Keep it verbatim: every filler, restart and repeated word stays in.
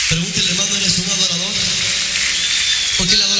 Pregúntele, hermano, ¿eres un adorador? Porque el adorador